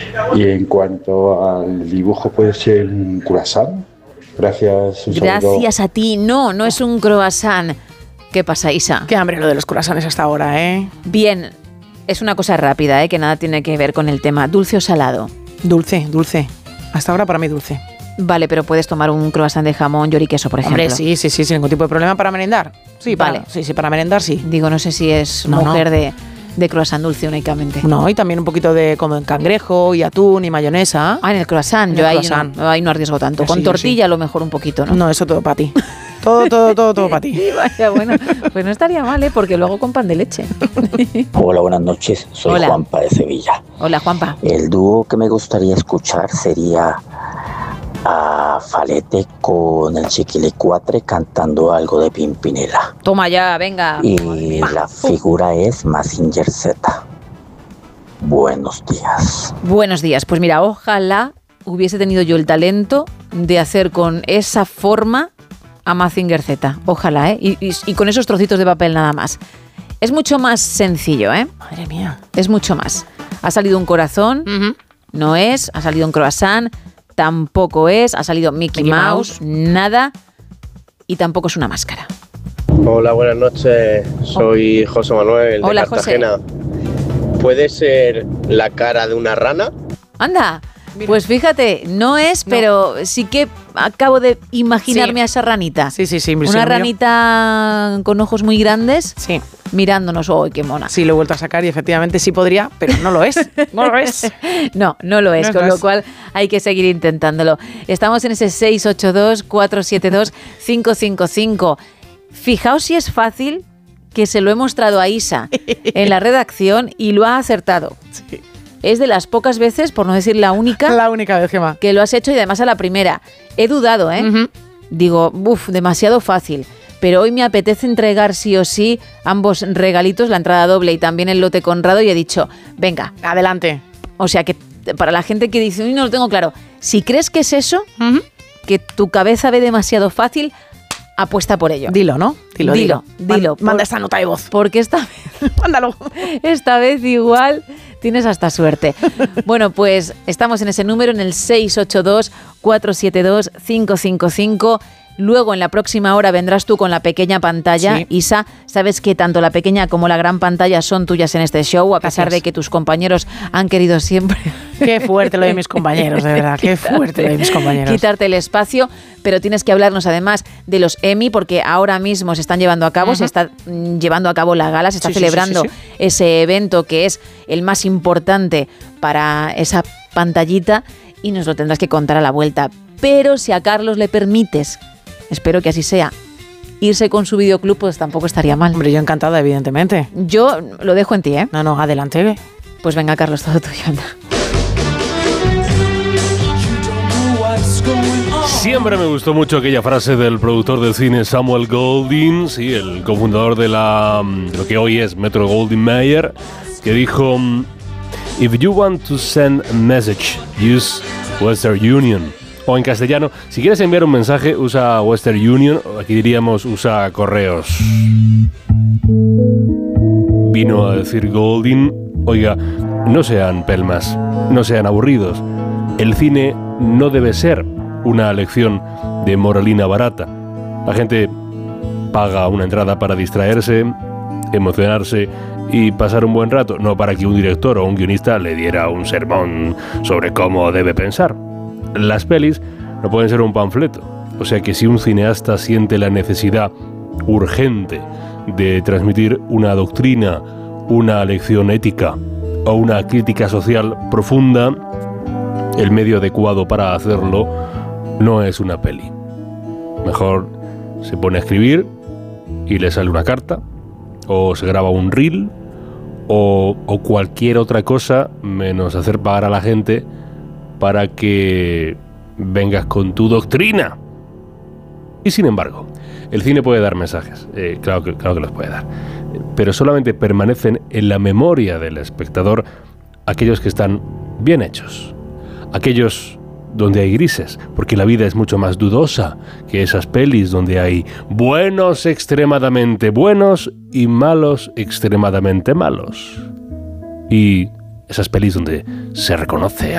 Y en cuanto al dibujo, ¿puede ser un croissant? Gracias. Gracias a ti. No, no es un croissant. ¿Qué pasa, Isa? Qué hambre lo de los croissants hasta ahora, ¿eh? Bien, es una cosa rápida, que nada tiene que ver con el tema. ¿Dulce o salado? Dulce, dulce. Hasta ahora para mí dulce. Vale, pero puedes tomar un croissant de jamón, york y queso, por ejemplo. Hombre, sí, sin ningún tipo de problema para merendar. Sí, vale. Para merendar sí. Digo, no sé si es mujer de croissant dulce únicamente. No, y también un poquito de como en cangrejo y atún y mayonesa. Ah, en el croissant. Yo ahí no arriesgo tanto. Con tortilla a lo mejor un poquito, ¿no? No, eso todo para ti. Todo para ti. Vaya, bueno, pues no estaría mal, porque luego con pan de leche. Hola, buenas noches. Soy Juanpa de Sevilla. Hola, Juanpa. El dúo que me gustaría escuchar sería a Falete con el Chiquilicuatre cantando algo de Pimpinela. Toma ya, venga. Y la figura es Mazinger Z. Buenos días. Buenos días. Pues mira, ojalá hubiese tenido yo el talento de hacer con esa forma a Mazinger Z. Ojalá, y con esos trocitos de papel nada más. Es mucho más sencillo, Madre mía. Es mucho más. Ha salido un corazón, no es. Ha salido un croissant, tampoco es. Ha salido Mickey Mouse, nada. Y tampoco es una máscara. Hola, buenas noches. Soy José Manuel de Cartagena. José. ¿Puede ser la cara de una rana? Anda. Mira. Pues fíjate, no es, pero sí que acabo de imaginarme a esa ranita. Sí. Una ranita con ojos muy grandes. Sí. Mirándonos. ¡Oh, qué mona! Sí, lo he vuelto a sacar y efectivamente sí podría, pero no lo es. No lo es. No lo es, con lo cual hay que seguir intentándolo. Estamos en ese 682-472-555. Fijaos si es fácil, que se lo he mostrado a Isa en la redacción y lo ha acertado. Sí. Es de las pocas veces, por no decir la única vez, Gemma, que lo has hecho, y además a la primera. He dudado, Digo, demasiado fácil. Pero hoy me apetece entregar sí o sí ambos regalitos, la entrada doble y también el lote Conrado, y he dicho, venga, adelante. O sea que para la gente que dice, no lo tengo claro, si crees que es eso, que tu cabeza ve demasiado fácil, apuesta por ello. Dilo, ¿no? Dilo. Manda esta nota de voz. Porque esta vez... Mándalo. Esta vez igual tienes hasta suerte. Bueno, pues estamos en ese número, en el 682-472-555. Luego, en la próxima hora, vendrás tú con la pequeña pantalla. Sí. Isa, sabes que tanto la pequeña como la gran pantalla son tuyas en este show, a pesar de que tus compañeros han querido siempre... Qué fuerte lo de mis compañeros, de verdad. Qué fuerte lo de mis compañeros. Quitarte el espacio, pero tienes que hablarnos además de los Emmy, porque ahora mismo se están llevando a cabo, se está llevando a cabo la gala, se está celebrando ese evento que es el más importante para esa pantallita, y nos lo tendrás que contar a la vuelta. Pero si a Carlos le permites, espero que así sea, irse con su videoclub, pues tampoco estaría mal. Hombre, yo encantada, evidentemente. Yo lo dejo en ti, No, adelante. Pues venga, Carlos, todo tuyo, anda. Siempre me gustó mucho aquella frase del productor de cine Samuel Goldwyn, sí, el cofundador de lo que hoy es Metro-Goldwyn-Mayer, que dijo: "If you want to send a message, use Western Union". O en castellano, si quieres enviar un mensaje, usa Western Union, o aquí diríamos usa correos. Vino a decir Goldwyn: oiga, no sean pelmas, no sean aburridos. El cine no debe ser una lección de moralina barata. La gente paga una entrada para distraerse, emocionarse y pasar un buen rato, no para que un director o un guionista le diera un sermón sobre cómo debe pensar. Las pelis no pueden ser un panfleto, o sea que si un cineasta siente la necesidad urgente de transmitir una doctrina, una lección ética o una crítica social profunda, el medio adecuado para hacerlo no es una peli. Mejor se pone a escribir y le sale una carta, o se graba un reel, o cualquier otra cosa menos hacer pagar a la gente para que vengas con tu doctrina. Y sin embargo, el cine puede dar mensajes, claro que los puede dar, pero solamente permanecen en la memoria del espectador aquellos que están bien hechos, aquellos donde hay grises, porque la vida es mucho más dudosa que esas pelis donde hay buenos extremadamente buenos y malos extremadamente malos. Y esas pelis donde se reconoce